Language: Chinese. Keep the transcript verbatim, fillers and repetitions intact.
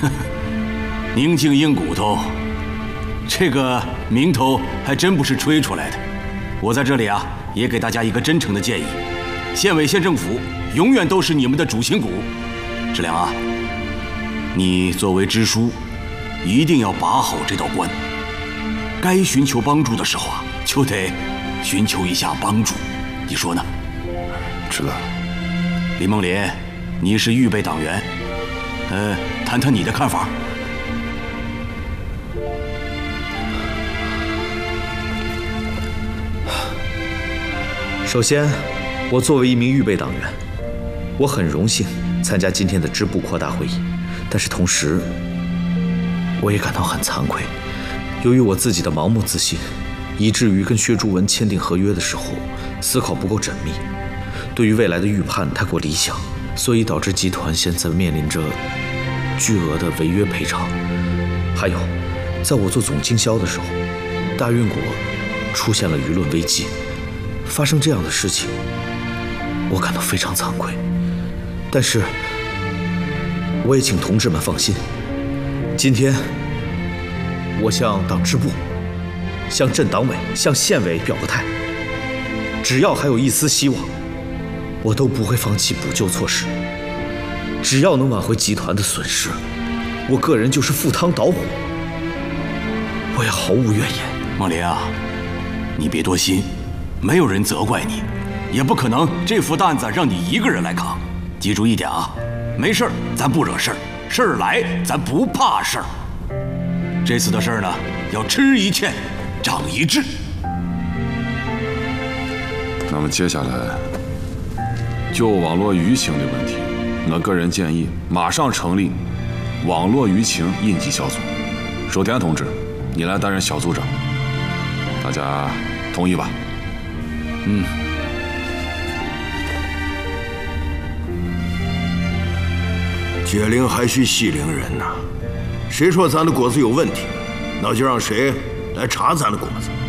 宁静硬骨头，这个名头还真不是吹出来的。我在这里啊，也给大家一个真诚的建议：县委县政府永远都是你们的主心骨。志良啊，你作为支书，一定要把好这道关。该寻求帮助的时候啊，就得寻求一下帮助。你说呢？ 知道。 李梦林，你是预备党员，呃，谈谈你的看法。 首先，我作为一名预备党员，我很荣幸参加今天的支部扩大会议，但是同时，我也感到很惭愧。由于我自己的盲目自信，以至于跟薛竹文签订合约的时候思考不够缜密，对于未来的预判太过理想，所以导致集团现在面临着巨额的违约赔偿。还有，在我做总经销的时候，大运国出现了舆论危机。发生这样的事情，我感到非常惭愧。但是，我也请同志们放心，今天我向党支部、向镇党委、向县委表个态，只要还有一丝希望，我都不会放弃补救措施。只要能挽回集团的损失，我个人就是赴汤蹈火，我也毫无怨言。 孟林啊，你别多心。没有人责怪你，也不可能这副担子让你一个人来扛。记住一点啊，没事儿咱不惹事儿，事儿来咱不怕事儿。这次的事儿呢，要吃一堑，长一智。 那么接下来，就网络舆情的问题，我个人建议马上成立网络舆情应急小组。守田同志，你来担任小组长，大家同意吧？ 嗯， 解铃还须系铃人呐，谁说咱的果子有问题，那就让谁来查咱的果子。